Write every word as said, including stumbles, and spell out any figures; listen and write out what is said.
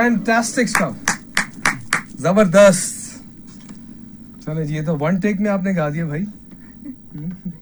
Fantastic stuff, जबरदस्त। चलो जी, ये तो वन टेक में आपने गा दिया भाई।